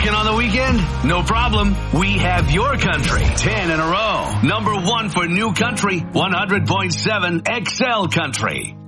Working on the weekend? No problem. We have your country. 10 in a row. Number 1 for new country, 100.7 XL Country.